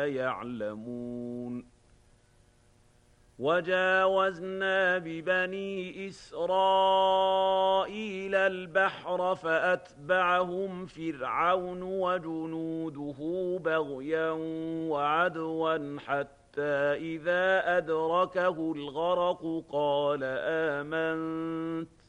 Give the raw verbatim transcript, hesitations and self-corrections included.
يعلمون وجاوزنا ببني إسرائيل البحر فأتبعهم فرعون وجنوده بغيا وعدوا حتى إذا أدركه الغرق قال آمنت